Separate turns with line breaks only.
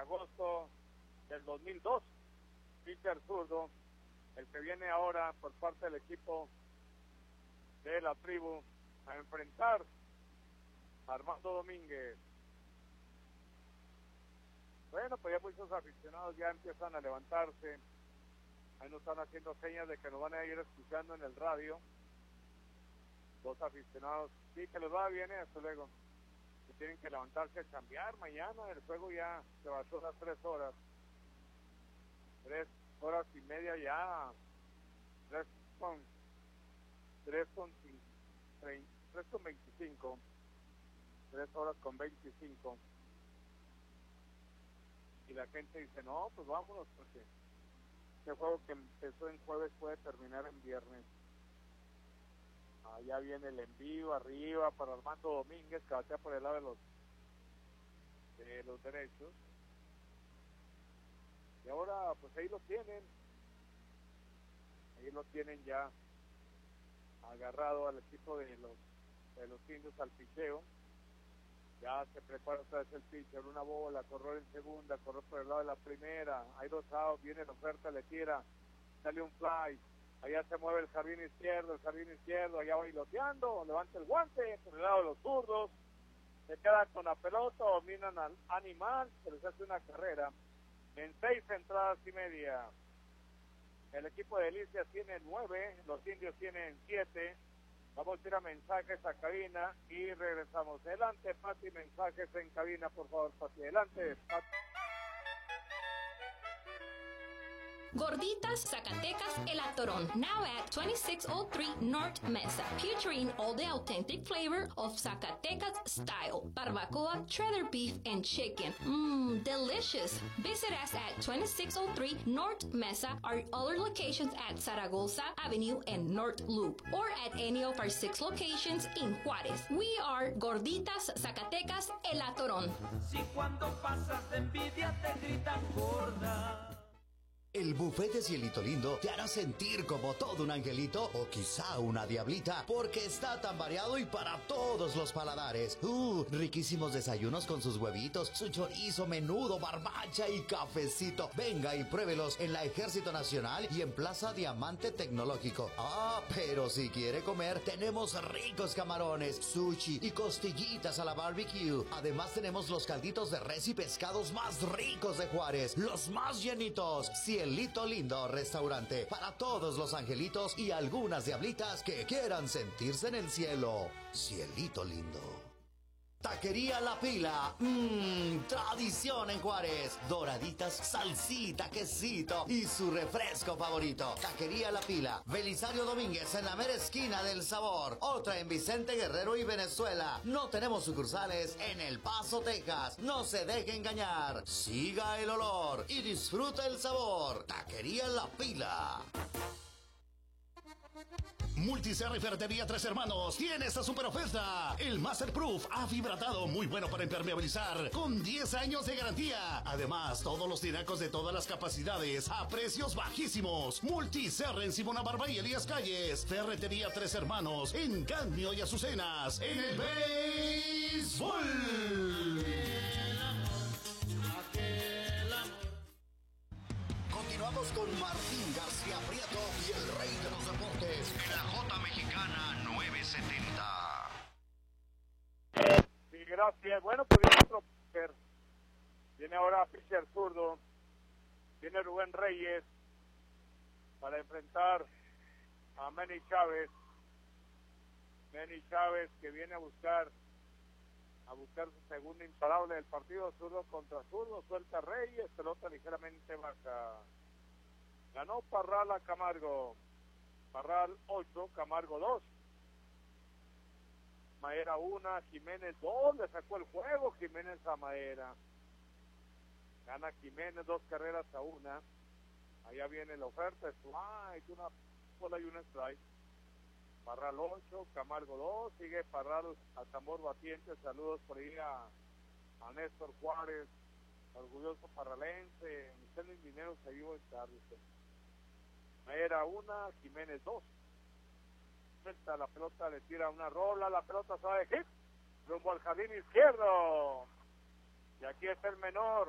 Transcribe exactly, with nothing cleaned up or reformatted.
agosto del dos mil dos. Pitcher zurdo, el que viene ahora por parte del equipo de la tribu a enfrentar a Armando Domínguez. Bueno, pues ya muchos aficionados ya empiezan a levantarse. Ahí nos están haciendo señas de que nos van a ir escuchando en el radio. Dos aficionados, sí, que les va bien, hasta luego. Que tienen que levantarse a cambiar mañana. El juego ya se bajó las tres horas. Tres horas y media ya. Tres con, tres con, tres, tres con veinticinco. Tres horas con veinticinco. Y la gente dice, no, pues vámonos, porque este juego que empezó en jueves puede terminar en viernes. Allá viene el envío arriba para Armando Domínguez, que batea por el lado de los, de los derechos. Y ahora, pues ahí lo tienen. Ahí lo tienen ya agarrado al equipo de los, de los indios al picheo. Ya se prepara otra vez el pitcher, una bola, correr en segunda, correr por el lado de la primera, hay dos outs, viene la oferta, le tira, sale un fly, allá se mueve el jardín izquierdo, el jardín izquierdo, allá va bailoteando, levanta el guante, por el lado de los zurdos, se queda con la pelota, dominan al animal, se les hace una carrera, en seis entradas y media. El equipo de Delicias tiene nueve, los indios tienen siete. Vamos a ir a mensajes a cabina y regresamos. Adelante, Pati, mensajes en cabina, por favor, Pati. Adelante, Pati.
Gorditas Zacatecas El Atorón, now at twenty-six oh three North Mesa, featuring all the authentic flavor of Zacatecas style, barbacoa, cheddar beef, and chicken. Mmm, delicious. Visit us at twenty-six oh three North Mesa, our other locations at Zaragoza Avenue and North Loop, or at any of our six locations in Juárez. We are Gorditas Zacatecas El Atorón.
Si cuando pasas de envidia te gritan gorda.
El buffet de Cielito Lindo te hará sentir como todo un angelito o quizá una diablita, porque está tan variado y para todos los paladares. Uh, riquísimos desayunos con sus huevitos, su chorizo, menudo, barbacha y cafecito. Venga y pruébelos en la Ejército Nacional y en Plaza Diamante Tecnológico. Ah, pero si quiere comer, tenemos ricos camarones, sushi y costillitas a la barbecue. Además tenemos los calditos de res y pescados más ricos de Juárez, los más llenitos. Cielito Lindo Restaurante, para todos los angelitos y algunas diablitas que quieran sentirse en el cielo. Cielito Lindo. Taquería La Pila, mmm, tradición en Juárez. Doraditas, salsita, quesito y su refresco favorito. Taquería La Pila, Belisario Domínguez en la mera esquina del sabor. Otra en Vicente Guerrero y Venezuela. No tenemos sucursales en El Paso, Texas. No se deje engañar. Siga el olor y disfruta el sabor. Taquería La Pila.
Multiserra y Ferretería Tres Hermanos tiene esta super oferta. El Masterproof afibratado, muy bueno para impermeabilizar, con diez años de garantía. Además, todos los tinacos de todas las capacidades a precios bajísimos. Multiserra en Simona Barba y Elías Calles. Ferretería Tres Hermanos en Cadmio y Azucenas. En el béisbol.
Continuamos con Martín García Prieto y el rey de los deportes en la J Mexicana nueve setenta.
Sí, gracias. Bueno, pues viene otro pitcher. Viene ahora pitcher zurdo. Viene Rubén Reyes para enfrentar a Manny Chávez. Manny Chávez que viene a buscar a buscar su segundo imparable del partido, zurdo contra zurdo, suelta Reyes, pelota ligeramente baja. Ganó Parral a Camargo. Parral ocho, Camargo dos. Maera una, Jiménez dos, le sacó el juego Jiménez a Maera. Gana Jiménez dos carreras a una. Allá viene la oferta, strike, una bola y una strike. Parral ocho, Camargo dos, sigue Parral a tambor batiente. Saludos por ahí a, a Néstor Juárez, orgulloso parralense. Usted no es dinero, se vivo en tarde. Era una, Jiménez dos. La pelota le tira una rola, la pelota sabe hit, rumbo al jardín izquierdo. Y aquí está el menor,